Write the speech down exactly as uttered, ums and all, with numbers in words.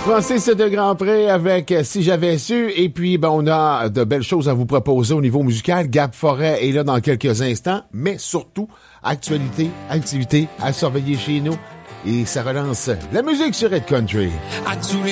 Francis de Grandpré avec Si j'avais su. Et puis, ben, on a de belles choses à vous proposer au niveau musical. Gab Forêt est là dans quelques instants. Mais surtout, actualité, activité à surveiller chez nous. Et ça relance la musique sur Red Country.